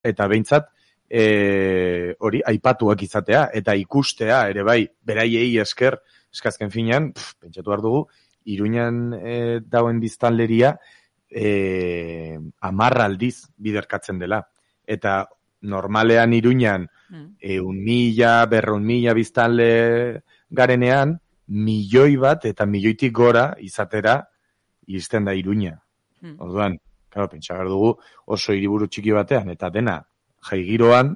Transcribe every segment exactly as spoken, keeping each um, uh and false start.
eta behintzat e, hori aipatuak izatea, eta ikustea, ere bai, beraiei esker, eskazken finean, pff, pentsatu behar dugu, Iruñan e, dauen biztanleria e, amarra aldiz biderkatzen dela. Eta normalean Iruñan mm. eun mila, berreun mila biztanle garenean, milioi bat eta milioitik gora izatera izten da Iruña. Mm. Orduan, claro, pentsa behar dugu oso hiriburu txiki batean, eta dena jaigiroan,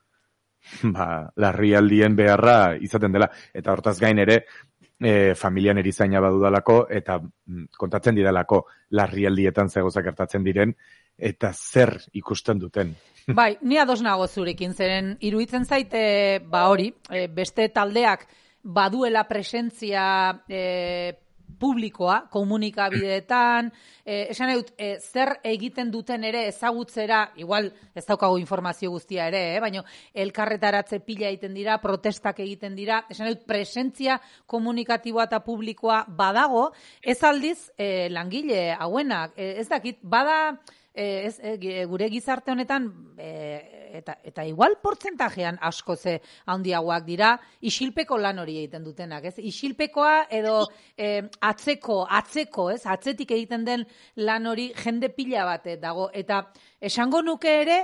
ba, larrialdien beharra izaten dela. Eta hortaz gain ere, e, familian erizaina badudalako, eta mm, kontatzen didalako larrialdietan zegozak gertatzen diren, eta zer ikusten duten. Bai, ni ados nago zurekin, zeren iruditzen zaite, ba hori, e, beste taldeak baduela presentzia e, publikoa, komunikabideetan, eh, esan dut, eh, zer egiten duten ere ezagutzera, igual ez daukagu informazio guztia ere, eh, baina elkarretaratze pila egiten dira, protestak egiten dira, esan dut, presentzia komunikatiboa eta publikoa badago, ez aldiz eh, langile hauenak, eh, ez dakit, bada... Ez, e, gure gizarte honetan e, eta, eta igual portzentajean asko ze handiagoak dira isilpeko lan hori egiten dutenak, ez? Isilpekoa edo e, atzeko, atzeko, ez? Atzetik egiten den lan hori jende pila bat dago, eta esango nuke ere,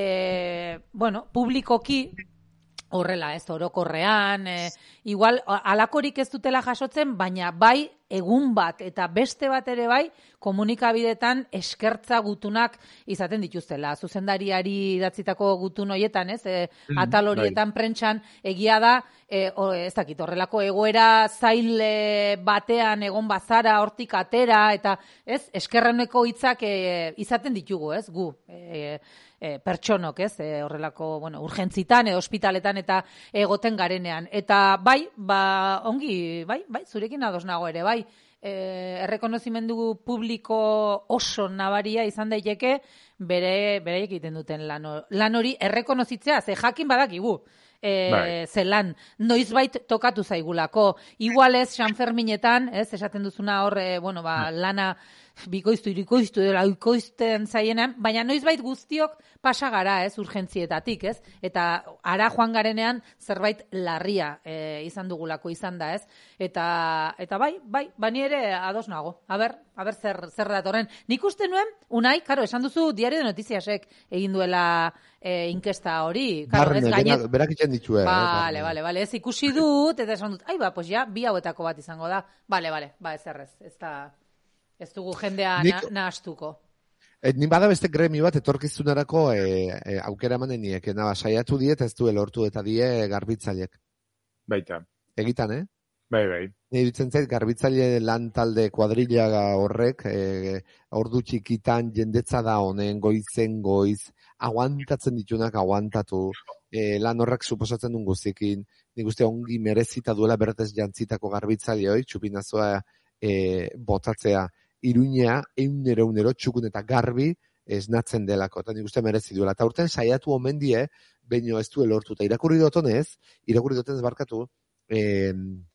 e, bueno, publikoki horrela, ez, orokorrean, e, igual alakorik ez dutela jasotzen, baina bai egun bat eta beste bat ere bai komunikabidetan eskertza gutunak izaten dituztela. Zuzendariari idatzitako gutun horietan, ez, e, atal horietan prentsan egia da, e, o, ez dakit, horrelako egoera zail batean egon bazara hortik atera, eta ez, eskerreneko hitzak e, izaten ditugu, ez, gu, e, E, pertsonok, ez, e, horrelako, bueno, urgentzitan, edo ospitaletan eta egoten garenean. Eta bai, ba, ongi, bai, bai, zurekin ados nago ere, bai, e, errekonozimendu publiko oso nabaria izan daiteke bere, bere egiten duten lan, lan hori errekonozitzea, ze jakin badakigu, e, zelan, noizbait tokatu zaigulako, igualez, San Ferminetan, ez, esaten duzuna hor, e, bueno, ba, lana, bikoiztu, irikoiztu, laukoizten zaienan, baina noizbait guztiok pasa gara, ez, urgentzietatik, ez, eta ara joan garenean zerbait larria e, izan dugulako izan da, ez, eta, eta bai, bai, bani ere ados nago, a ber, a ber zer, zer datorren. Nik uste nuen, unai, karo, esan duzu Diario de Notiziasek egin duela e, inkesta hori, karo, ez, gainet... Berak itxen ditue. Bale, bale, bale, ez ikusi dut, eta esan dut, ai, ba, pues ja, bi hauetako bat izango da, bale, bale, ba, ez errez, ez da... Ez dugu jendea Nik, nahastuko. Et, nin bada beste gremi bat etorkizunarako e, e, aukera emanen niek. Naba, saiatu diet ez du elortu eta die garbitzaileek. Baita. Egitan, eh? Bai, bai. Nire ditzen zait, garbitzaile lan talde kuadrilaga horrek, e, ordu txikitan jendetza da honen, goizen goiz, aguantatzen ditunak aguantatu, e, lan horrek suposatzen duen guztiekin, nik uste ongi merezita duela bertez jantzitako garbitzaile hori, txupinazoa e, botatzea, Iruña, eunero, eunero, txukun eta garbi esnatzen delako, eta nik uste merezi duela. Eta urten saiatu omen die, baino ez du elortu, eta irakurri dotonez, irakurri dotonez barkatu, eh,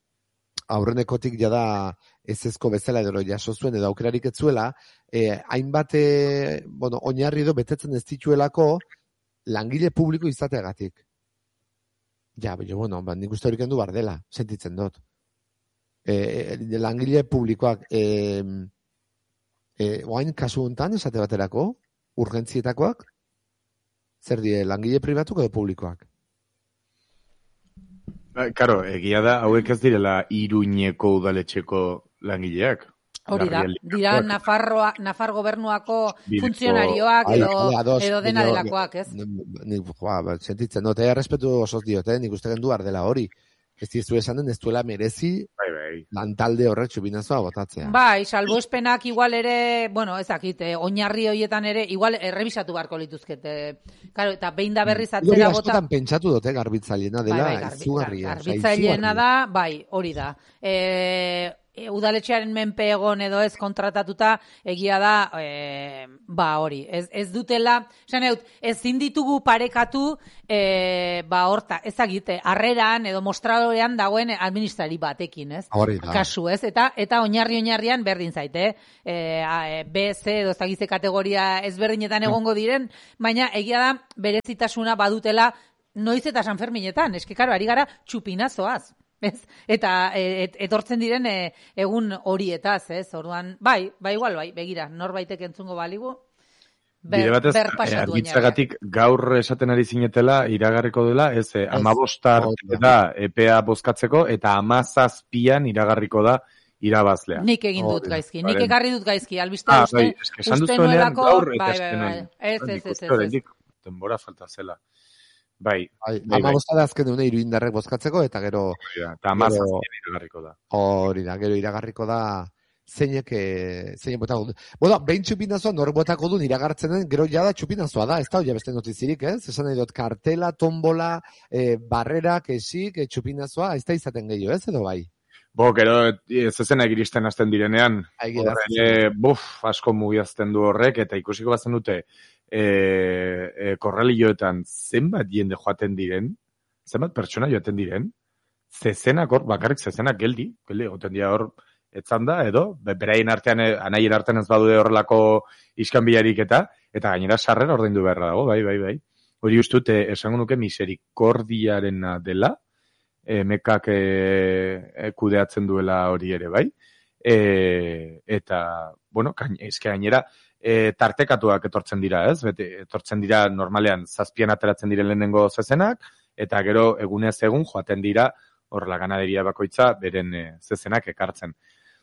aurrenekotik jada ez ezko bezala edo jaso zuen edo aukerarik ez zuela, eh, hainbat, eh, bueno, oinarri edo betetzen ez dituelako langile publiko izateagatik. Ja, baina, bueno, ba, nik uste horiken du bardela, sentitzen dut. Eh, langile publikoak, eh, E, oain kasu hontan esate baterako, urgentzietakoak, zer die, langile pribatuk edo publikoak? Karo, egia da, hauek ez direla Iruñeko udaletxeko langileak. Hori da, dira Nafarroa, Nafar gobernuako funtzionarioak edo, ados, edo dena nio, delakoak, ez? Nik, joa, sentitzen dut, errespetu osoz diot, eh? Nik uste gendu ardela hori. Ez dizu esan den, ez duela merezi bai, bai. Lantalde horrek txubinazoa botatzea. Bai, salbuespenak igual ere, bueno, ezakit, eh, oinarri horietan ere, igual errebisatu beharko lituzkete. Claro, eta behin da berriz atzera bota... Hori askotan pentsatu dute garbitzaileena dela, bai, bai, garbi, izugarria. Garbitzaileena da, bai, hori da. E, e, udaletxearen menpe egon edo ez kontratatuta, egia da, e, ba hori, ez, ez dutela, esan eut, ezin ditugu parekatu, e, ba horta, ezagite, harreran edo mostradorean dagoen administrari batekin, ez? Hori da. Kasu, ez? Eta eta oinarri oinarrian berdin zaite, e, a, B, C edo ezagize kategoria ezberdinetan egongo diren, baina egia da berezitasuna badutela noiz eta San Ferminetan, eske karo, ari gara txupinazoaz. Ez? Eta et, etortzen diren e, egun horietaz, ez? Orduan, bai, bai igual, bai, begira, norbaitek entzungo baligu, ber, batez, ber pasatu eh, argitzagatik gaur esaten ari zinetela, iragarriko dela, ez, eh, amabostar da epea bozkatzeko, eta amazazpian iragarriko da irabazlea. Nik egin dut gaizki, nik ekarri dut gaizki, albiste ah, uste, bai, eske, uste nuelako, gaur, bai, bai, bai, ez, ez, ez, ez, ez. Denbora falta zela. Bai, bai, bai, ama bostada azken dune hiru indarrek bozkatzeko, eta gero... Eta amazazpian iragarriko da. Hori da, gero iragarriko da zeinek, zeinek botako du. Bueno, behin txupinazoa nork botako du iragartzen den, gero jada txupinazoa da, ez da, ja beste notizirik, ez? Esan nahi dut, kartela, tombola, e, barrera, kesik, e, txupinazoa, ez da izaten gehiago, ez edo bai? Bo, gero, ez ezena egiristen hasten direnean, horre, buf, asko mugiazten du horrek, eta ikusiko bazen dute, e, e, korrelioetan zenbat jende joaten diren, zenbat pertsona joaten diren, zezenak hor, bakarrik zezenak geldi, geldi, goten dira hor, etzan da, edo, beraien artean, anaien artean ez badude horrelako iskanbilarik eta, eta gainera sarrera ordaindu beharra dago, bai, bai, bai. Hori ustut, esango nuke miserikordiarena dela, E, mekak e, e, kudeatzen duela hori ere, bai. E, eta, bueno, kain, ezke gainera, e, tartekatuak etortzen dira, ez? Bete, etortzen dira normalean zazpian ateratzen diren lehenengo zezenak, eta gero egunez egun joaten dira horrela ganaderia bakoitza beren e, zezenak ekartzen.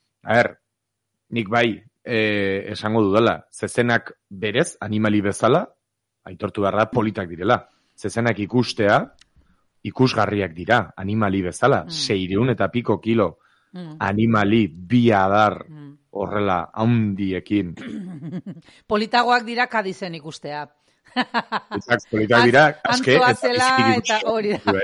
A ber, nik bai e, esango dudala, zezenak berez, animali bezala, aitortu behar da, politak direla. Zezenak ikustea, ikusgarriak dira, animali bezala, mm. seireun eta piko kilo, mm. animali bi adar mm. horrela haundiekin. Politagoak dira Kadizen ikustea. Exact, politak dira, aske, ez eta hori da.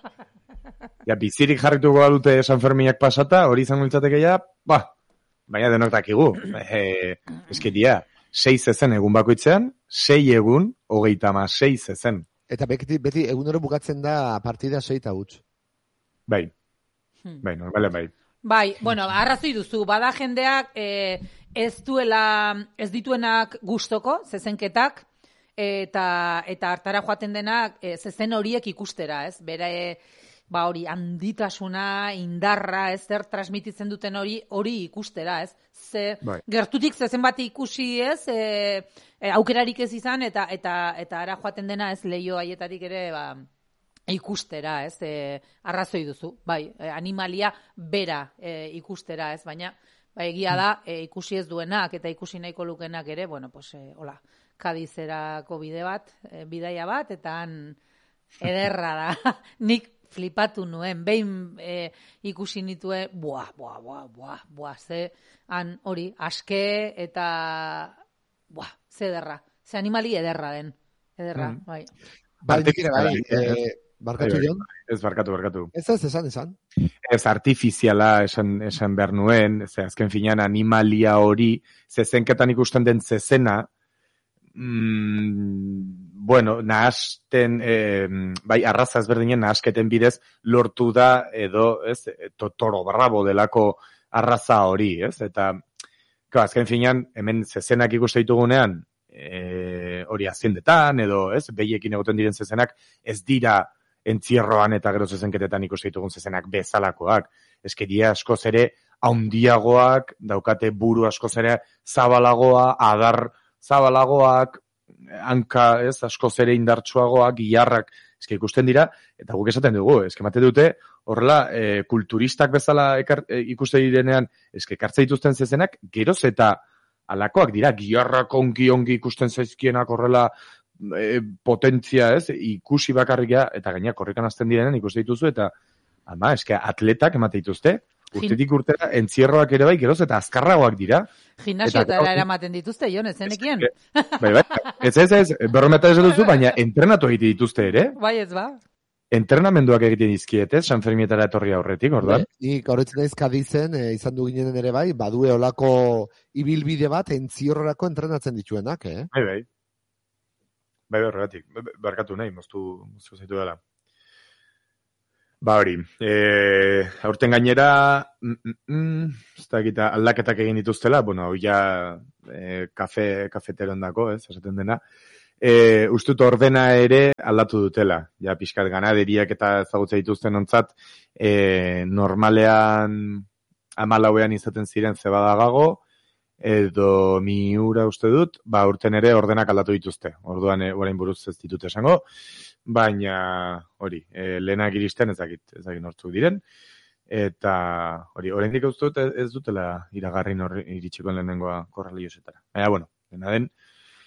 Ja, bizirik jarrituko dute San Ferminak pasata, hori izango litzateke ja, ba, baina denok dakigu. E, eskeria, sei zezen egun bakoitzean, sei egun, hogeita ama sei zezen. Eta beti, beti egunero bukatzen da partida seita huts. Bai, bai, normalen bai. Bai, bueno, arrazoi duzu, bada jendeak e, ez duela, ez dituenak gustoko, zezenketak, eta eta hartara joaten denak e, zezen horiek ikustera, ez? Bera, e, ba hori, handitasuna, indarra, ez zer transmititzen duten hori, hori ikustera, ez? Ze, bai. Gertutik zezen bat ikusi, ez? E, e, aukerarik ez izan, eta eta eta ara joaten dena, ez, leio haietatik ere, ba, ikustera, ez? E, arrazoi duzu, bai, e, animalia bera e, ikustera, ez? Baina, ba, egia da, e, ikusi ez duenak, eta ikusi nahiko lukenak ere, bueno, pues, e, hola, Kadizerako bide bat, e, bidaia bat, eta han ederra da. Nik flipatu nuen, behin e, ikusi nituen, buah, buah, buah, buah, buah, ze, han hori, aske eta, buah, ze ederra, ze animali ederra den, ederra, mm. bai. Bai, dikira, bai, e, barkatu Jon? Ez, barkatu, barkatu. Ez ez, esan, esan. Ez artifiziala esan, esan behar nuen, ze azken finean animalia hori, zezenketan ikusten den zezena, mm, bueno, nahasten, eh, bai, arraza ezberdinen nahasketen bidez lortu da edo, ez, toro bravo delako arraza hori, ez? Eta, klar, azken finean, hemen zezenak ikuste ditugunean, eh, hori aziendetan edo, ez, behiekin egoten diren zezenak, ez dira entzierroan eta gero zezenketetan ikuste ditugun zezenak bezalakoak. Eskeria askoz ere haundiagoak, daukate buru askoz ere zabalagoa, adar zabalagoak, hanka, ez, askoz ere indartsuagoak, gilarrak, eske ikusten dira, eta guk esaten dugu, eske mate dute, horrela, e, kulturistak bezala ekar, e, ikuste direnean, eske ekartze dituzten zezenak, geroz eta alakoak dira, gilarrak ongi-ongi ikusten zaizkienak horrela e, potentzia, ez, ikusi bakarrika, eta gaina korrikan hasten direnen ikuste dituzu, eta, ama, eske atletak emate dituzte, urtetik urtera, entzierroak ere bai, geroz eta azkarragoak dira. Gimnasiotara eramaten dituzte, Jon, ez zenekien? Bai, bai, ez ez ez, berrometa ez duzu, baina entrenatu egite dituzte ere. Bai, ez ba. entrenamenduak egiten dizkiete, San Fermietara etorri aurretik, ordan? Nik horretzen naiz Kadizen, e, izan du ginen ere bai, badue olako ibilbide bat entziorrerako entrenatzen dituenak, eh? Bai, bai. Bai, horregatik. Barkatu nahi, moztu, moztu zaitu dela. Ba hori, e, aurten gainera, mm, mm, mm, ez da egita aldaketak egin dituztela, bueno, ja e, kafe, kafeteron dako, ez, esaten dena, e, ustut ordena ere aldatu dutela, ja pixkat ganaderiak eta ezagutza dituzten ontzat, e, normalean amalauean izaten ziren zebadagago, edo miura uste dut, ba urten ere ordenak aldatu dituzte, orduan e, orain buruz ez ditut esango, baina hori, e, lehenak iristen ezakit, ezakit nortzuk diren, eta hori, oraindik uste dut ez dutela iragarri norri, iritsiko lehenengoa korraliosetara. Baina, bueno, dena den,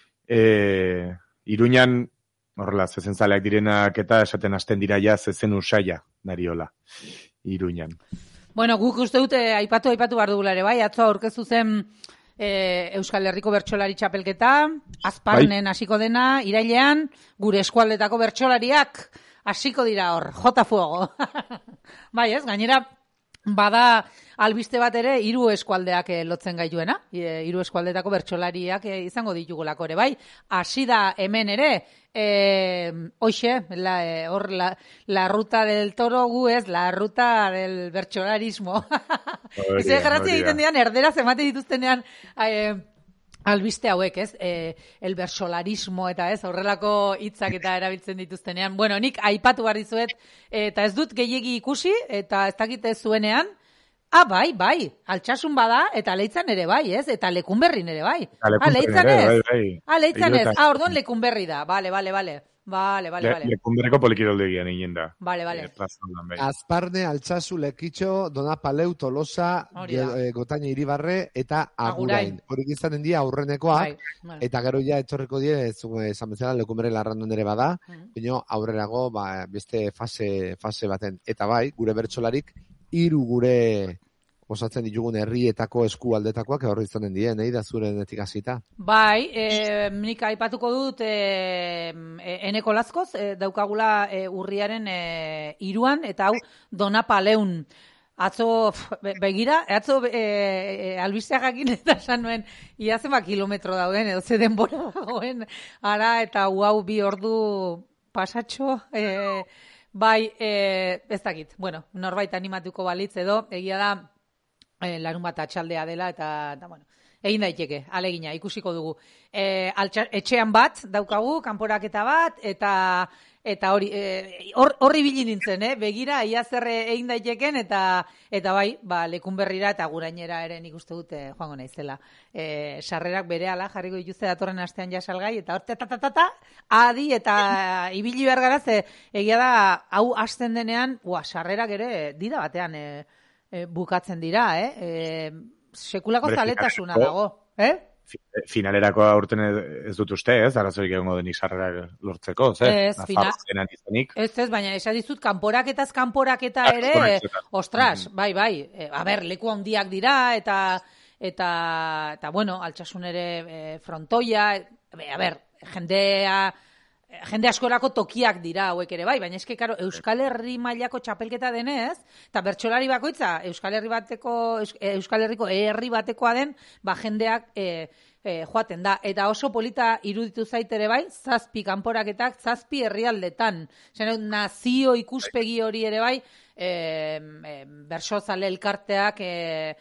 e, Iruñan, horrela, zezen zaleak direnak eta esaten hasten dira ja zezen usaia dariola, Iruñan. Bueno, guk uste dute aipatu, aipatu behar dugula ere, bai, atzo aurkeztu zen E, Euskal Herriko bertsolari txapelketa, Azparnen hasiko dena, irailean, gure eskualdetako bertsolariak hasiko dira hor, jota fuego. Bai, ez, gainera, bada albiste bat ere, hiru eskualdeak e, lotzen gaituena, e, hiru eskualdetako bertsolariak e, izango ditugulako ere, bai, hasi da hemen ere, Eh, oixe, la, eh, hor, la, la ruta del toro gu ez, la ruta del bertsolarismo. Ize grazia egiten dian, erderaz emate dituztenean eh, albiste hauek, ez? Eh, el bertsolarismo eta ez, horrelako hitzak eta erabiltzen dituztenean. Bueno, nik aipatu behar dizuet, eta ez dut gehiegi ikusi, eta ez dakite zuenean, ah, bai, bai, altsasun bada, eta leitzan ere bai, ez? Eta Lekunberrin ere bai. Ah, leitzan ez? Bai, bai. Ah, leitzan ez? Ah, orduan Lekunberri da. Vale, vale, vale. Vale, vale, vale. Lekunberreko polikiroldegian egin da. Vale, vale. Eh, Azparne, Altsasu, Lekitxo, Donapaleu, Tolosa, e, Gotaina Iribarre, eta Agurain. Horik izanen dira aurrenekoak, bai, bai. Eta gero ja etorreko die, esan bezala, Lekunberri larrandun ere bada, mm. Baina aurrerago, ba, beste fase, fase baten. Eta bai, gure bertsolarik, hiru gure osatzen ditugun herrietako eskualdetakoak horri izanen dien, nahi da zurenetik hasita. Bai, e, nik aipatuko dut e, Eneko Lazkoz, e, daukagula e, urriaren e, iruan, eta hau Donapaleun. Atzo, begira, atzo e, e, albisteak jakin eta esan nuen, ia zenba kilometro dauden, edo ze denbora dagoen, ara eta hau bi ordu pasatxo, e, bai, e, ez dakit, bueno, norbait animatuko balitz edo, egia da, e, larun bat atxaldea dela, eta, eta bueno, egin daiteke, alegina, ikusiko dugu. E, altxa, etxean bat daukagu, kanporaketa bat, eta eta hori, e, horri bili nintzen, eh? Begira, ia zer egin daiteken, eta eta bai, ba, Lekunberrira eta Agurainera ere nik uste dute joango naizela. E, sarrerak berehala jarriko dituzte datorren astean ja salgai, eta hor, ta-ta-ta-ta, adi, eta ibili behar gara, ze egia da, hau hasten denean, ua, sarrerak ere, dida batean e, e, bukatzen dira, eh? E, sekulako zaletasuna dago, eh? Finalerako aurten ez dut uste, ez? Arazorik egongo denik sarrerak lortzeko, ze? Ez, final... ez, ez, baina esan dizut, kanporaketaz kanporaketa ere, eh, ostras, mm-hmm. bai, bai, eh, a ber, leku handiak dira, eta, eta, eta bueno, Altsasun ere eh, frontoia, a ber, jendea, jende askorako tokiak dira hauek ere bai, baina eske, karo, Euskal Herri mailako txapelketa denez, eta bertsolari bakoitza, Euskal Herri bateko, Euskal Herriko herri batekoa den, ba, jendeak e, e, joaten da. Eta oso polita iruditu zaitere bai, zazpi kanporaketak, zazpi herrialdetan. Zer, nazio ikuspegi hori ere bai, e, e, bertsozale elkarteak, e,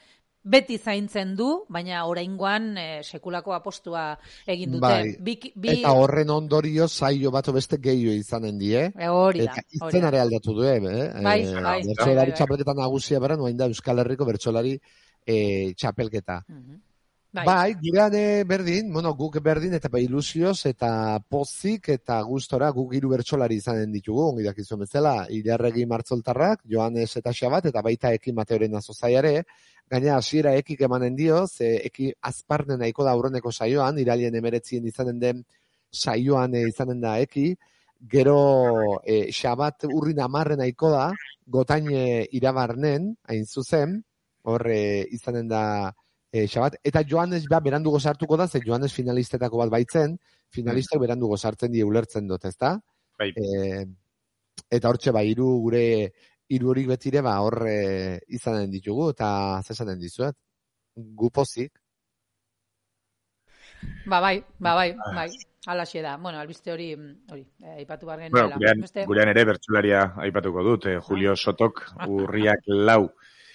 beti zaintzen du, baina oraingoan e, sekulako apostua egin dute. Bai. Bi, bi... Eta horren ondorio zaio bat beste gehiago izanen die. E, hori da. Eta itzen are aldatu du, eh? Bai, e, bai. Bertsolari bai, txapelketa nagusia bera, noain da Euskal Herriko bertsolari e, txapelketa. Uh-huh. Bai, bai gurean berdin, bueno, guk berdin, eta bai ilusioz, eta pozik, eta gustora, guk hiru bertsolari izanen ditugu, ongi dakizu bezala, Ilarregi Martzoltarrak, Joanes eta Xabat, eta baita Ekin Mateoren azozaiare, gaina hasiera ekik emanen dio, ze eki Azparnen nahiko da aurreneko saioan, iralien emeretzien izanen den saioan izanen da eki, gero e, Xabat urrin amarren nahiko da, Gotaine irabarnen, hain zuzen, hor e, izanen da e, Xabat, eta Joanes ba, berandugo sartuko da, ze Joanes finalistetako bat baitzen, finalistak berandugo sartzen die ulertzen dut, ezta? Bai. E, eta hortxe ba, hiru gure hiru horik betire ba, hor e, izanen ditugu, eta zesanen dizuet. Gu pozik. Ba bai, ba bai, bai. Alaxe da. Bueno, albiste hori, hori, aipatu bar Bueno, genuela. gurean, Beste... gurean ere bertsularia aipatuko dut. Eh, Julio Sotok urriak lau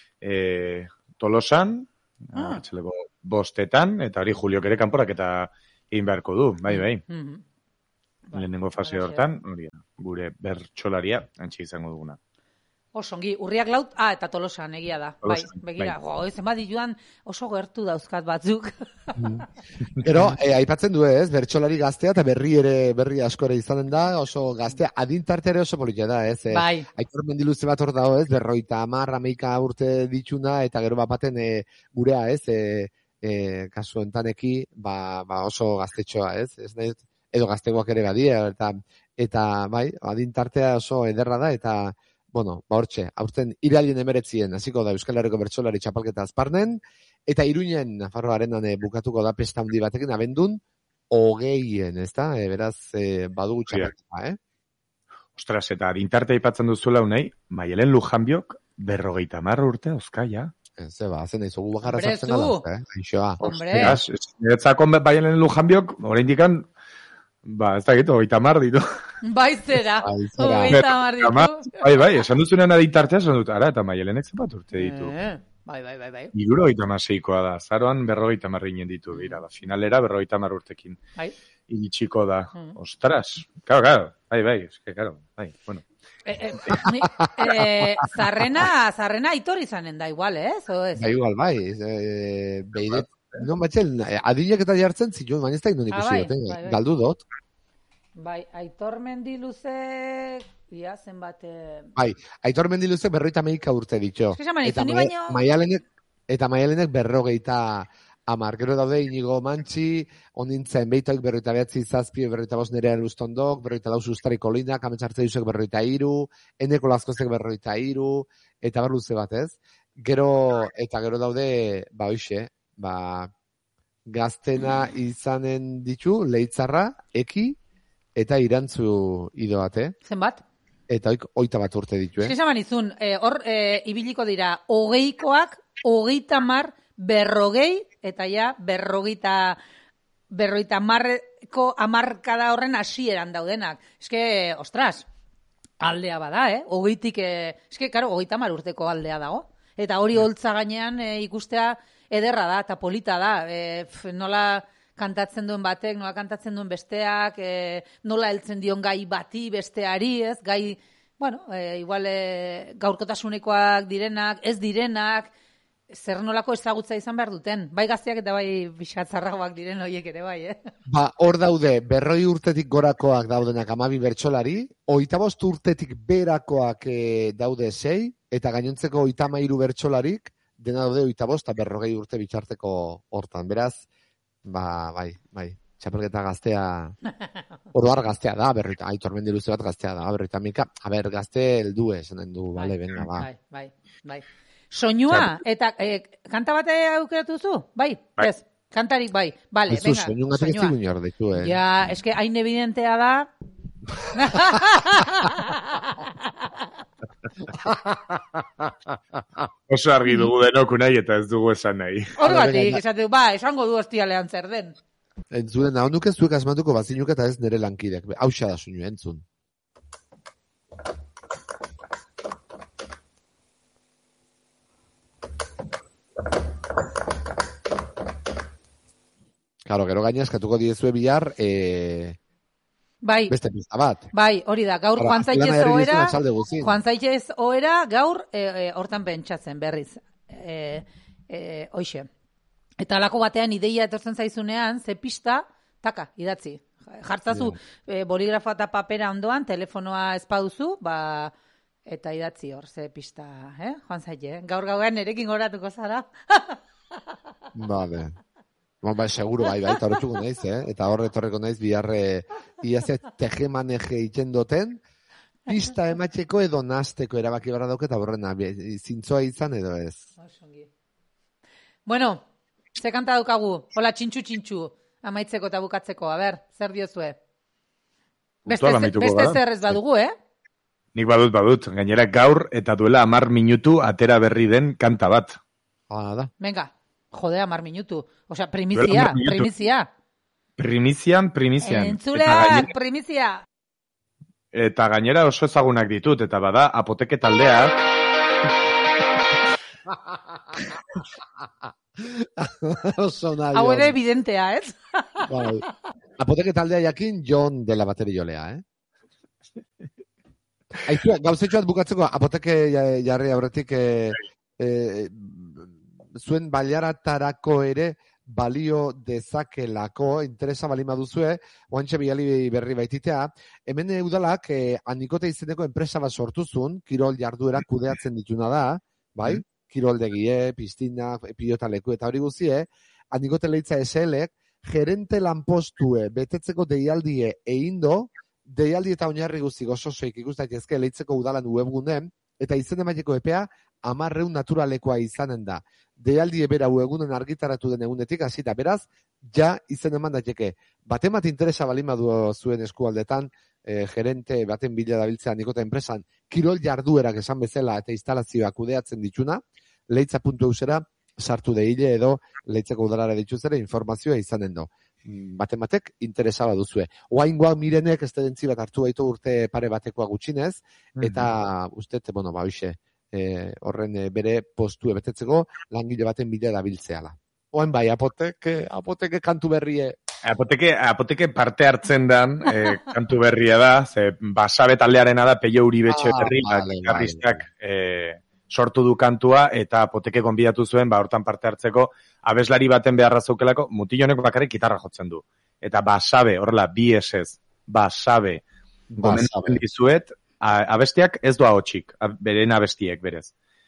eh, Tolosan, Ah. atxeleko bostetan, eta hori Juliok ere kanporak eta egin beharko du, bai, bai. Mhm. Lehenengo fase Halaxe da. hortan, hori da, gure bertsolaria antxe izango duguna. Oso ongi, urriak laut, ah, eta Tolosan egia da. Tolosan, Bai, begira, bai. jo, zenbat joan oso gertu dauzkat batzuk. Gero, eh, aipatzen du ez, bertsolari gaztea, eta berri ere, berri asko ere izanen da, oso gaztea, adintarte ere oso politia da, ez? Eh, Bai. Aitor Mendiluze bat hor dago, ez, berroita hamar, hamaika urte ditxuna, eta gero bapaten e, gurea, ez, e, e, kasu entanek,i ba, ba oso gaztetxoa, ez? Ez nahi, edo gaztegoak ere badia, eta, eta bai, adintartea oso ederra da, eta, bueno, ba hortxe, aurten irailien emeretzien, hasiko da Euskal Herriko bertsolari txapelketa azparnen, eta Iruñen, Nafarroa Arenan e, bukatuko da pesta handi batekin, abendun, hogeien, ez da? E, beraz, e, badugu txapelketa, eh? Ostras, eta adintarte aipatzen duzuela unai, Maialen Lujanbiok berrogeita hamar urte Euskaia. Ez, ba, zen nahi, zogu bakarra Hombre, sartzen zu. ala, eh? Aixoa. Hombre. Beraz, niretzako Maialen Lujanbiok, oraindikan, ba, ez da gitu, hogeita hamar ditu. Bai zera, Bai, zera. hogeita hamar Hamar, ditu. Bai, bai, esan duzunean adintartea, esan dut, ara, eta Maialenek zenbat urte ditu. Eh, bai, bai, bai, bai. Iruro hogeita hamaseikoa da, zaroan berrogeita hamar ginen ditu, bera, da, finalera berrogeita hamar urtekin. Bai. Iritsiko da, Mm. ostras, claro, claro, bai, bai, eske, claro, bai, bueno. Eh, eh, ni, eh, zarrena, zarrena aitor izanen da igual, ez? O ez? Bai, igual, bai. E, Beidet, non batxel, adinak eta jartzen zituen, baina ez da non Ah, ikusi bai, duten, bai, bai. galdu dut. Bai, Aitor Mendiluze, ia zenbat... Eh... Bai, Aitor Mendiluze berroita meika urte ditxo. Eske esan Eta ni Mai- baino... Maialenek, eta Maialenek berrogeita amar. Gero daude Inigo Mantxi, onintzen beitoik berroita behatzi zazpi, berroita bost nerea lustondok, berroita lau sustari kolinak, ametxartze duzek berroita iru, eneko lazkozek berroita iru, eta bar luze bat ez. Gero, eta gero daude, ba hoxe, ba, gaztena izanen ditu, leitzarra, eki, eta irantzu idoate, Zenbat? eta oik, oita bat urte ditu, Eske eh? esan izun, eh, hor eh, ibiliko dira, hogeikoak, hogeita mar, berrogei, eta ja, berrogeita, berrogeita marreko amarkada horren hasieran daudenak. Eske, ostras, aldea bada, eh? Hogeitik, eh, eske, karo, hogeita mar urteko aldea dago. Eta hori holtza gainean eh, ikustea ederra da, eta polita da. Eh, pf, nola kantatzen duen batek, nola kantatzen duen besteak, eh, nola heltzen dion gai bati besteari, ez? Gai, bueno, eh, igual eh, gaurkotasunekoak direnak, ez direnak, zer nolako ezagutza izan behar duten. Bai gazteak eta bai bisatzarragoak diren horiek ere bai, eh? Ba, hor daude, berroi urtetik gorakoak daudenak amabi bertsolari, oita bost urtetik berakoak e, daude sei, eta gainontzeko oita mairu bertsolarik, dena daude oita bost, eta berrogei urte bitxarteko hortan. Beraz, ba, bai, bai, txapelketa gaztea, oroar gaztea da, berroita, Aitor Mendiluze bat gaztea da, berroita mika, a ber, gazte heldu esanen du, bale, venga, ba. Bai, bai, bai. Soinua, eta eh, kanta bate aukeratu zu? Bai, Bai. ez, kantarik bai. Vale, Ez du, venga, soinungatik ez zigun jor ditu, eh? Ja, eske hain evidentea da. Oso argi dugu denok nahi eta ez dugu esan nahi. Horgatik, esate du, ba, esango du hostialean zer den. Entzunen, hau nuke zuek asmatuko bazinuk eta ez nire lankidek. Hauxa da soinu, entzun. Claro, gero gaina eskatuko diezue bihar, e, Bai, beste pista bat. bai, hori da, gaur Juan Lana Zaitez herri ohera, dizun atxalde guzin. Juan Zaitez ohera gaur e, e, hortan pentsatzen berriz. E, e, hoxe. Eta alako batean ideia etortzen zaizunean, ze pista, taka, idatzi. Jartzazu e, boligrafoa eta papera ondoan, telefonoa ez baduzu, ba, eta idatzi hor, ze pista, eh? Juan Zaitez, gaur gauean erekin goratuko zara. Vale. Ba, ba, seguro, bai, bai, eta horretxuko naiz, eh? Eta horre etorreko naiz, biharre, iaze tegemaneje iten doten, pista ematxeko edo nasteko erabaki barra dauke, eta borrena, zintzoa izan edo ez. Osongi. Bueno, ze kanta daukagu? Hola, txintxu-txintxu, amaitzeko eta bukatzeko, a ber, zer diozue? Beste, Puntual amaituko beste gara. zer ez badugu, eh? Nik badut, badut. Gainera gaur eta duela amar minutu atera berri den kanta bat. Ah, da. Venga, jode, amar minutu. Osea, primizia, primizia. Primizian, primizian. Entzuleak, primizia. Eta gainera oso ezagunak ditut, eta bada, apoteke taldeak. Oso nahi. Hau ere evidentea, ez? Bai. Apoteke taldea jakin Jon dela baterijolea, eh? Aizu, gauzetxoat bukatzeko, apoteke jarri aurretik e, e, zuen baliaratarako ere balio dezakelako, interesa balima duzue, oantxe biali berri baititea, hemen udalak e, Anikote izeneko enpresa bat sortuzun, kirol jarduera kudeatzen dituna da, bai? Mm. Kiroldegie, piztina, pilotaleku eta hori guzie, Anikote Leitza S L-ek, gerente lanpostue betetzeko deialdie eindo, deialdi eta oinarri guzti gozosoik ikustaitezke Leitzeko udalan webgunen, eta izen emaiteko epea amarreun naturalekoa izanen da. Deialdi ebera webgunen argitaratu den egunetik, hasita beraz, ja izen eman daiteke. Batemat interesa balima du zuen eskualdetan, e, gerente baten bila dabiltzea Nikota enpresan, kirol jarduerak esan bezala eta instalazioak kudeatzen dituna, leitza puntu eusera sartu deile edo Leitzeko udalara dituzera informazioa izanen do. Matematek interesa baduzue. Oaingoa mirenek estedentzi bat hartu baitu urte pare batekoa gutxinez, eta mm-hmm. uste, bueno, ba, hoxe, e, horren e, bere postue betetzeko langile baten bidea dabiltzeala. Oain bai, apoteke, apoteke kantu berrie. Apoteke, apoteke parte hartzen dan e, kantu berria da, ze Basabe taldearena da Peio Uribetxe ah, berri, vale, gitarristak vale. e, sortu du kantua, eta apoteke gonbidatu zuen, ba, hortan parte hartzeko, abeslari baten beharra zaukelako, mutil honek bakarrik gitarra jotzen du. Eta Basabe, horrela, bi esez, Basabe, gomendatzen dizuet, abestiak ez doa hotxik, beren abestiek berez.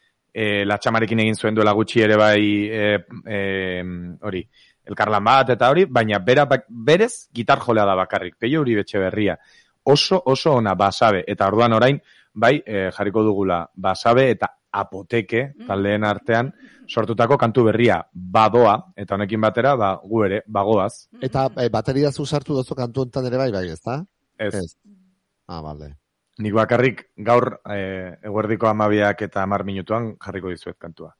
E, Latxamarekin egin zuen duela gutxi ere bai, e, e, hori, elkarlan bat eta hori, baina bera, berez gitar jolea da bakarrik, Peio Uribetxe berria. Oso, oso ona Basabe, eta orduan orain, bai, e, jarriko dugula Basabe eta apoteke, taldeen artean, sortutako kantu berria, badoa, eta honekin batera, ba, gu ere, bagoaz. Eta e, bateria zu sartu dozu kantu enten ere bai, bai, ez da? Ez. Ez. Ah, bale. Nik bakarrik gaur e, eguerdiko amabiak eta amar minutuan jarriko dizuet kantua.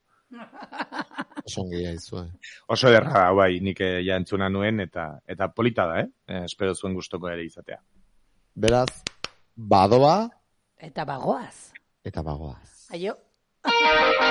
Oso ongi izue. Oso ederra, bai, nik e, ja entzuna nuen, eta eta polita da, eh? E, espero zuen gustoko ere izatea. Beraz, badoa. Eta bagoaz. Eta bagoaz. Aio.